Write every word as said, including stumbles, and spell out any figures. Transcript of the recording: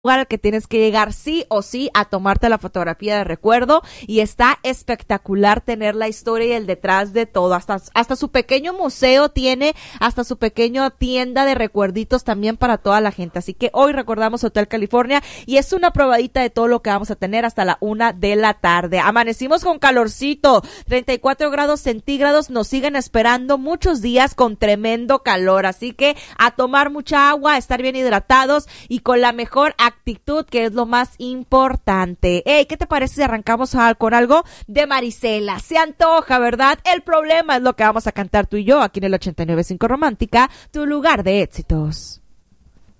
lugar al que tienes que llegar sí o sí a tomarte la fotografía de recuerdo, y está espectacular tener la historia y el detrás de todo, hasta, hasta su pequeño museo tiene, hasta su pequeño tienda de recuerditos también para toda la gente. Así que hoy recordamos Hotel California y es una probadita de todo lo que vamos a tener hasta la una de la tarde. Amanecimos con calorcito, treinta y cuatro grados centígrados, nos siguen esperando muchos días con tremendo calor, así que a tomar mucha agua, a estar bien hidratados y con la mejor actitud, que es lo más importante. Hey, ¿qué te parece si arrancamos a, con algo de Marisela? Se antoja, ¿verdad? El problema es lo que vamos a cantar tú y yo aquí en el ochenta y nueve punto cinco Romántica, tu lugar de éxitos.